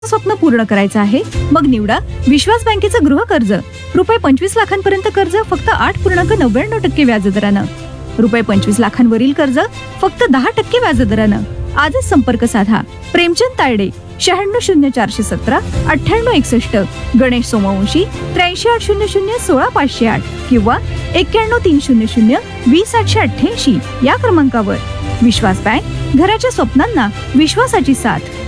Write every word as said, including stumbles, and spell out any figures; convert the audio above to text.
स्वप्न पूर्ण करायचं आहे? मग निवडा विश्वास बँकेचं गृह कर्ज. रुपये पंचवीस लाखांपर्यंत कर्ज फक्त आठ पूर्णांक नव्याण्णव टक्के व्याजदरानं. रुपये पंचवीस लाखांवरील कर्ज फक्त दहा टक्के व्याजदरानं. आजच संपर्क साधा. प्रेमचंद तायडे, शहाण्णव शून्य चारशे सतरा अठ्ठ्याण्णव एकसष्ट. गणेश सोमवंशी, त्र्याऐंशी आठ शून्य शून्य सोळा पाचशे आठ किंवा एक्क्याण्णव तीन शून्य शून्य वीस आठशे अठ्ठ्याऐंशी या क्रमांकावर. विश्वास बँक, घराच्या स्वप्नांना विश्वासाची साथ.